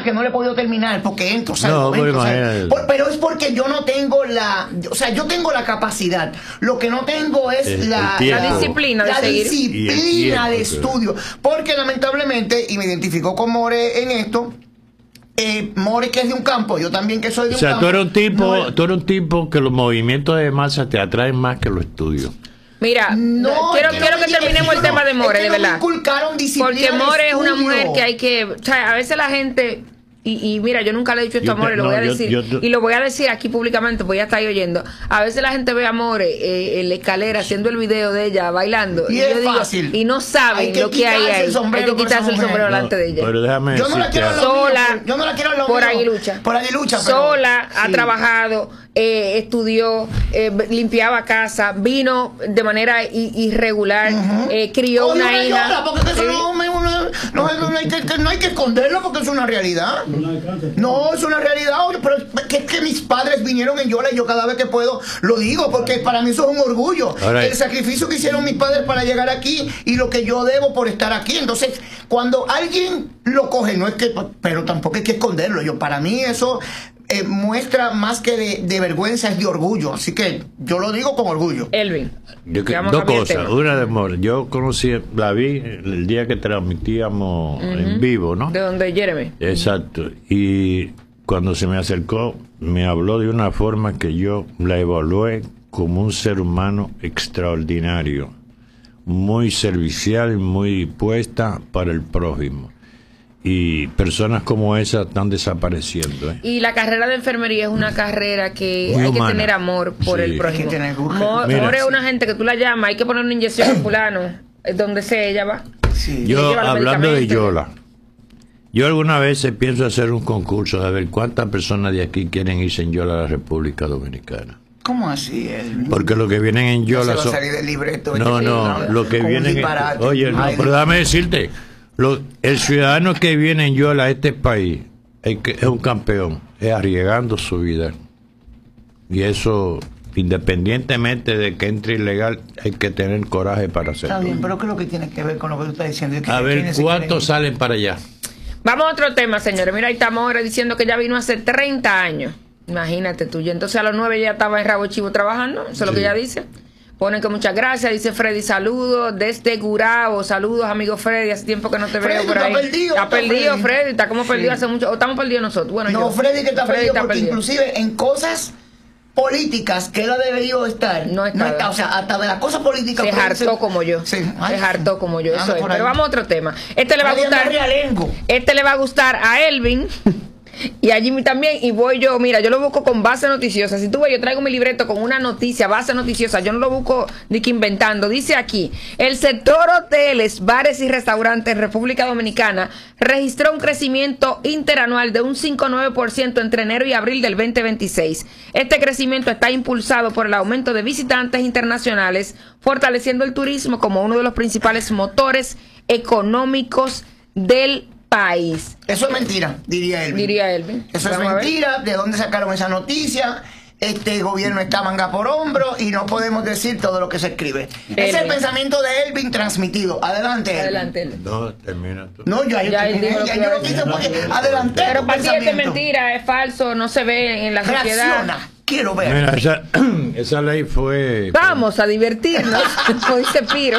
que no le he podido terminar porque entro, salgo, pero es porque yo no tengo o sea, yo tengo la capacidad, lo que no tengo es la disciplina de estudio, porque lamentablemente, y me identificó con More en esto, More que es de un campo, yo también que soy de un campo. O sea, tú eres un tipo que los movimientos de masa te atraen más que los estudios. Mira, quiero que terminemos el tema de More, de verdad. Porque More es una mujer que hay que... O sea, a veces la gente... Y mira, yo nunca le he dicho esto a More, lo voy a decir. Y lo voy a decir aquí públicamente, pues ya está ahí oyendo. A veces la gente ve a More en la escalera haciendo el video de ella bailando. Y es fácil. Y no saben lo que hay ahí. Hay que quitarse el sombrero delante de ella. Pero déjame yo no la quiero sola. Yo no la quiero por Aguilucha. Por Aguilucha. Sola, ha trabajado, estudió, limpiaba casa, vino de manera irregular, crió una hija. Porque eso no hay que esconderlo porque es una realidad. No, es una realidad, pero es que mis padres vinieron en Yola y yo cada vez que puedo lo digo, porque para mí eso es un orgullo. El sacrificio que hicieron mis padres para llegar aquí y lo que yo debo por estar aquí. Entonces, cuando alguien lo coge, no es que, pero tampoco hay que esconderlo. Para mí eso muestra más que de vergüenza, es de orgullo. Así que yo lo digo con orgullo. Elvin, dos cosas. Una de More, yo la vi el día que transmitíamos en vivo, ¿no? De donde Jeremy. Exacto. Y cuando se me acercó, me habló de una forma que yo la evalué como un ser humano extraordinario, muy servicial y muy dispuesta para el prójimo. Y personas como esas están desapareciendo. Y la carrera de enfermería es una carrera que hay que tener amor por el prójimo. More es una gente que tú la llamas, hay que poner una inyección en fulano, donde sea ella va. Sí. Yo, hablando de Yola, yo alguna vez pienso hacer un concurso de ver cuántas personas de aquí quieren irse en Yola a la República Dominicana. ¿Cómo así? Porque los que vienen en Yola son... salir del libreto. No, los que vienen... Oye, no, pero déjame decirte... El ciudadano que viene en Yola a este país es un campeón, es arriesgando su vida. Y eso, independientemente de que entre ilegal, hay que tener coraje para hacerlo. Está bien, pero ¿qué es lo que tiene que ver con lo que tú estás diciendo? A ver, ¿cuántos salen para allá? Vamos a otro tema, señores. Mira, ahí estamos ahora diciendo que ya vino hace 30 años. Imagínate tú. Y entonces a los 9 ya estaba en Rabo Chivo trabajando. Eso es lo que ella dice. Ponen que muchas gracias, dice Freddy, saludos desde Gurabo, saludos amigo Freddy, hace tiempo que no te veo por ahí. Está perdido Freddy, está como perdido hace mucho, o estamos perdidos nosotros. Bueno, no, Freddy que está perdido porque inclusive en cosas políticas que él ha debido estar, no está, o sea, hasta de las cosas políticas. Se hartó como yo, se hartó como yo, eso es. Pero vamos a otro tema. Este le va a gustar a Elvin. Y a Jimmy también, y voy yo, mira, yo lo busco con base noticiosa. Si tú ves, yo traigo mi libreto con una noticia, base noticiosa, yo no lo busco ni que inventando. Dice aquí, el sector hoteles, bares y restaurantes en República Dominicana registró un crecimiento interanual de un 5,9% entre enero y abril del 2026. Este crecimiento está impulsado por el aumento de visitantes internacionales, fortaleciendo el turismo como uno de los principales motores económicos del país. Eso es mentira, diría Elvin. Eso es mentira. ¿De dónde sacaron esa noticia? Este gobierno está manga por hombro y no podemos decir todo lo que se escribe. Es el pensamiento de Elvin transmitido. Adelante, Elvin. No, termina tú. No, yo lo quise porque adelante. Pero para ti es mentira, es falso, no se ve en la sociedad. Quiero ver. Mira, esa ley fue... Vamos a divertirnos, como dice Piro.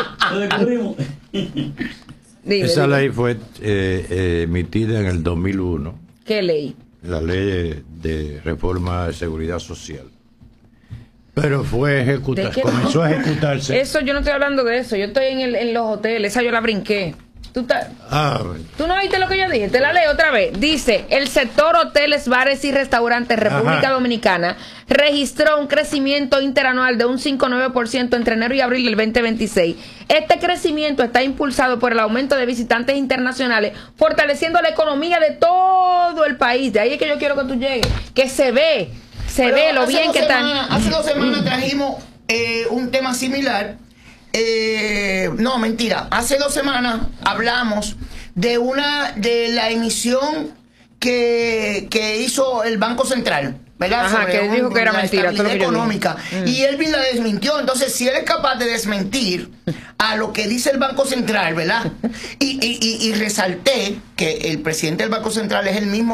Esa ley fue emitida en el 2001. ¿Qué ley? La ley de reforma de seguridad social. Pero fue ejecutada, comenzó a ejecutarse. Eso yo no estoy hablando de eso, yo estoy en los hoteles, esa yo la brinqué. ¿Tú no viste lo que yo dije? Te la leo otra vez. Dice, el sector hoteles, bares y restaurantes República Dominicana registró un crecimiento interanual de un 5,9% entre enero y abril del 2026. Este crecimiento está impulsado por el aumento de visitantes internacionales, fortaleciendo la economía de todo el país. De ahí es que yo quiero que tú llegues, que se ve lo bien que están. Hace 2 semanas trajimos un tema similar. No, mentira. Hace 2 semanas hablamos de la emisión que hizo el Banco Central, ¿verdad? Ajá, que dijo que era mentira. La económica. Y Elvin la desmintió. Entonces, si él es capaz de desmentir a lo que dice el Banco Central, ¿verdad? Y resalté que el presidente del Banco Central es el mismo